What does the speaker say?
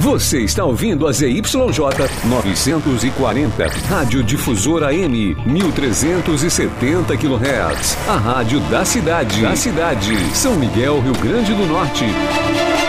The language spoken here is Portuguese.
Você está ouvindo a ZYJ 940, Rádio Difusora M, 1370 kHz. A rádio da cidade. São Miguel, Rio Grande do Norte.